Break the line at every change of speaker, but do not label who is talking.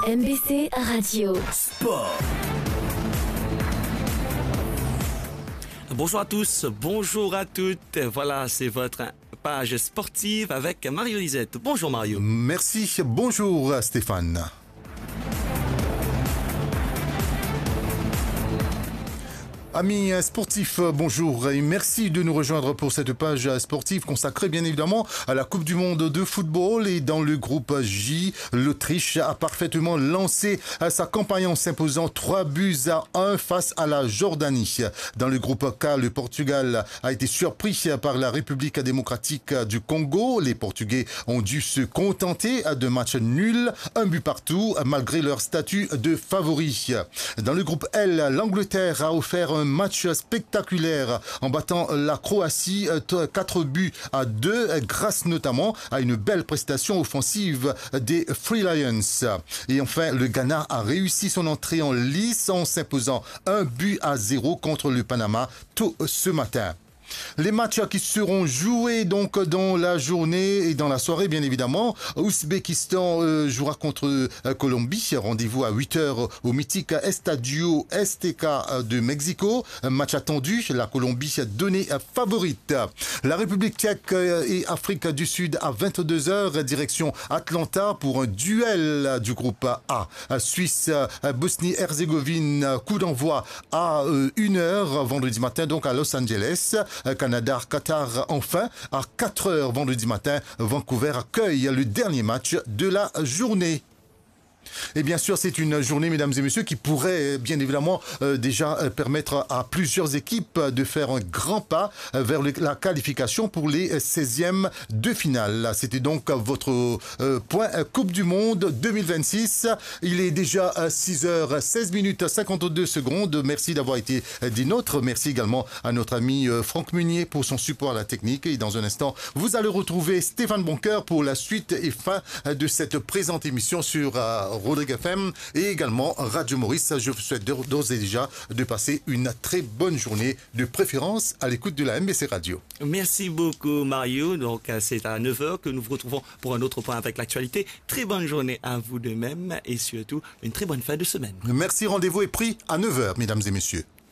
MBC Radio.
Sport.
Bonjour à tous, bonjour à toutes. Voilà, c'est votre page sportive avec Mario Lisette. Bonjour Mario.
Merci, bonjour Stéphane. Amis sportifs, bonjour et merci de nous rejoindre pour cette page sportive consacrée bien évidemment à la Coupe du Monde de football. Et dans le groupe J, l'Autriche a parfaitement lancé sa campagne en s'imposant 3-1 face à la Jordanie. Dans le groupe K, le Portugal a été surpris par la République démocratique du Congo. Les Portugais ont dû se contenter de matchs nuls, un but partout, malgré leur statut de favori. Dans le groupe L, l'Angleterre a offert un match spectaculaire en battant la Croatie 4-2 grâce notamment à une belle prestation offensive des Free Lions. Et enfin, le Ghana a réussi son entrée en lice en s'imposant 1-0 contre le Panama tôt ce matin. Les matchs qui seront joués donc dans la journée et dans la soirée, bien évidemment. Ouzbékistan jouera contre Colombie. Rendez-vous à 8h au mythique Estadio Azteca de Mexico. Match attendu, la Colombie donnée favorite. La République tchèque et Afrique du Sud à 22h, direction Atlanta pour un duel du groupe A. Suisse, Bosnie-Herzégovine, coup d'envoi à 1h vendredi matin, donc à Los Angeles. Canada, Qatar, enfin, à 4h vendredi matin, Vancouver accueille le dernier match de la journée. Et bien sûr, c'est une journée, mesdames et messieurs, qui pourrait bien évidemment déjà permettre à plusieurs équipes de faire un grand pas vers la qualification pour les 16e de finale. C'était donc votre point Coupe du Monde 2026. Il est déjà 6h16 minutes 52 secondes. Merci d'avoir été des nôtres. Merci également à notre ami Franck Munier pour son support à la technique. Et dans un instant, vous allez retrouver Stéphane Boncoeur pour la suite et fin de cette présente émission sur Rodrigue FM et également Radio Maurice. Je vous souhaite d'ores et déjà de passer une très bonne journée, de préférence à l'écoute de la MBC Radio.
Merci beaucoup Mario. Donc c'est à 9h que nous vous retrouvons pour un autre point avec l'actualité. Très bonne journée à vous de même et surtout une très bonne fin de semaine.
Merci, rendez-vous est pris à 9h, mesdames et messieurs.